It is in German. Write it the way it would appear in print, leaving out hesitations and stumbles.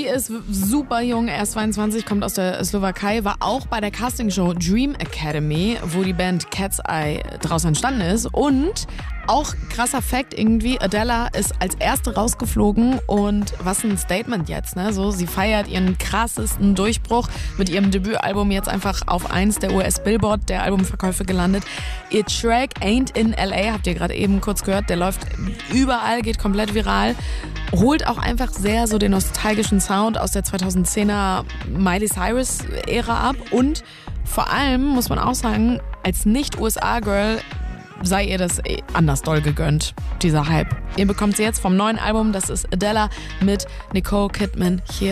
ist super jung, erst 22, kommt aus der Slowakei, war auch bei der Castingshow Dream Academy, wo die Band Cat's Eye draus entstanden ist. Und auch krasser Fact irgendwie, Adele ist als erste rausgeflogen und was ein Statement jetzt, ne? So, sie feiert ihren krassesten Durchbruch mit ihrem Debütalbum jetzt einfach auf 1 der US-Billboard der Albumverkäufe gelandet. Ihr Track Ain't in LA, habt ihr gerade eben kurz gehört, der läuft überall, geht komplett viral. Holt auch einfach sehr so den nostalgischen Sound aus der 2010er Miley Cyrus-Ära ab und vor allem muss man auch sagen, als Nicht-USA-Girl sei ihr das anders doll gegönnt, dieser Hype. Ihr bekommt sie jetzt vom neuen Album, das ist Adele mit Nicole Kidman hier.